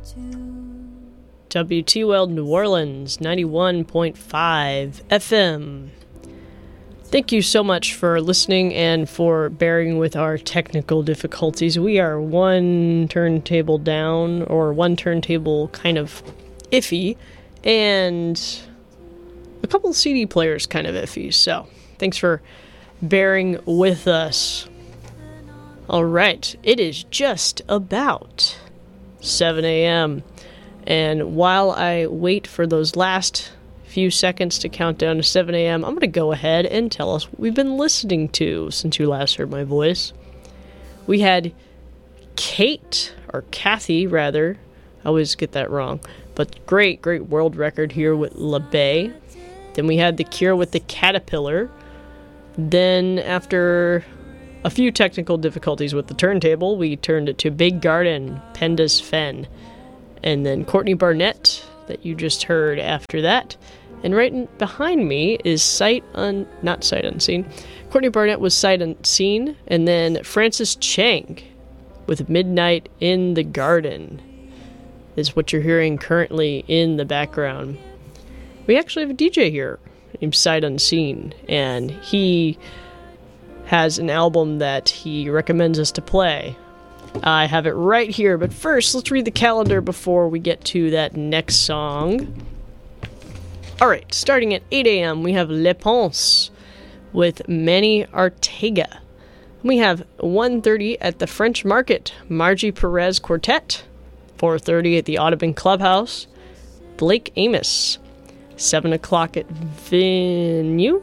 WTWL New Orleans, 91.5 FM. Thank you so much for listening and for bearing with our technical difficulties. We are one turntable down, or one turntable kind of iffy, and a couple of CD players kind of iffy, so thanks for bearing with us. Alright, it is just about 7 a.m., and while I wait for those last few seconds to count down to 7 a.m., I'm going to go ahead and tell us what we've been listening to since you last heard my voice. We had Kate, or Kathy, rather. I always get that wrong. But great world record here with La Bay. Then we had The Cure with The Caterpillar. Then, after a few technical difficulties with the turntable, we turned it to Big Garden, Penda's Fen. And then Courtney Barnett, that you just heard after that. And right behind me is not Sight Unseen. Courtney Barnett was Sight Unseen. And then Francis Chang with Midnight in the Garden is what you're hearing currently in the background. We actually have a DJ here named Sight Unseen. And he has an album that he recommends us to play. I have it right here, but first, let's read the calendar before we get to that next song. Alright, starting at 8 a.m., we have Le Ponce with Manny Ortega. We have 1:30 at the French Market, Margie Perez Quartet. 4:30 at the Audubon Clubhouse, Blake Amos. 7 o'clock at Venue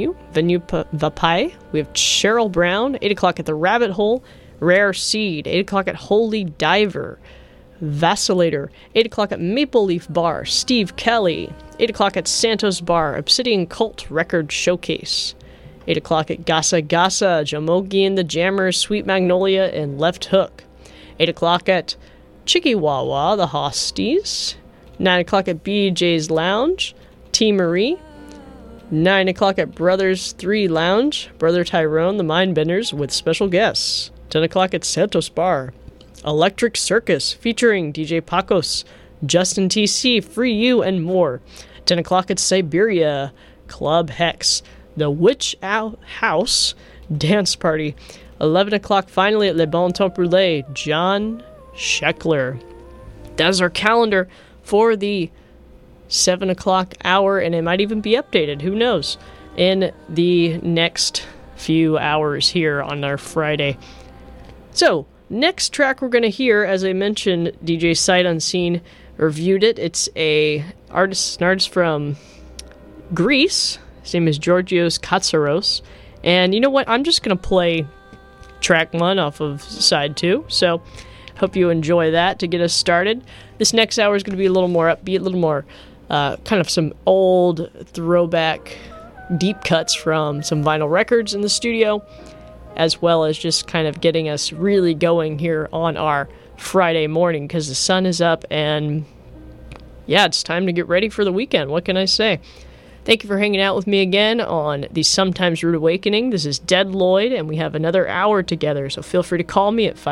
Vapai. We have Cheryl Brown. 8 o'clock at the Rabbit Hole, Rare Seed. 8 o'clock at Holy Diver, Vacillator. 8 o'clock at Maple Leaf Bar, Steve Kelly. 8 o'clock at Santos Bar, Obsidian Cult Record Showcase. 8 o'clock at Gasa Gasa, Jamogi and the Jammers, Sweet Magnolia, and Left Hook. 8 o'clock at Chikiwawa, the Hosties. 9 o'clock at BJ's Lounge, T. Marie. 9 o'clock at Brothers 3 Lounge, Brother Tyrone, the Mindbenders, with special guests. 10 o'clock at Santos Bar, Electric Circus, featuring DJ Pacos, Justin TC, Free You, and more. 10 o'clock at Siberia, Club Hex, The Witch House Dance Party. 11 o'clock finally at Le Bon Temps Brûlé, John Scheckler. That is our calendar for the 7 o'clock hour, and it might even be updated, who knows, in the next few hours here on our Friday. So, next track we're going to hear, as I mentioned, DJ Sight Unseen reviewed it. It's an artist from Greece. His name is Georgios Katsaros. And you know what? I'm just going to play track 1 off of side 2. So, hope you enjoy that to get us started. This next hour is going to be a little more upbeat, a little more kind of some old throwback deep cuts from some vinyl records in the studio, as well as just kind of getting us really going here on our Friday morning, because the sun is up and yeah, it's time to get ready for the weekend. What can I say? Thank you for hanging out with me again on the Sometimes Rude Awakening. This is Dead Lloyd, and we have another hour together, so feel free to call me at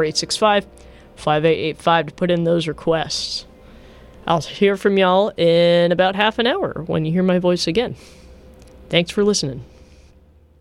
504-865-5885 to put in those requests. I'll hear from y'all in about half an hour when you hear my voice again. Thanks for listening.